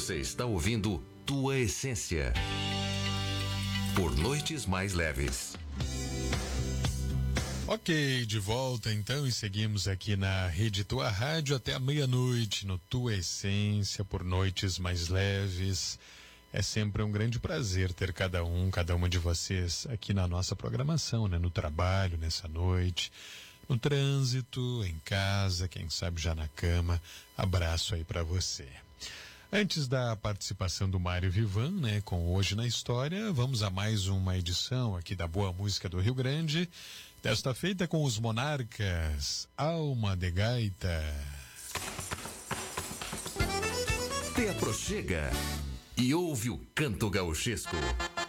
Você está ouvindo Tua Essência. Por Noites Mais Leves. Ok, de volta então e seguimos aqui na Rede Tua Rádio até a meia-noite no Tua Essência, por Noites Mais Leves. É sempre um grande prazer ter cada uma de vocês aqui na nossa programação, né? No trabalho, nessa noite, no trânsito, em casa, quem sabe já na cama. Abraço aí para você. Antes da participação do Mário Vivan, né, com Hoje na História, vamos a mais uma edição aqui da Boa Música do Rio Grande, desta feita com os Monarcas, Alma de Gaita. Te aproxega e ouve o canto gauchesco.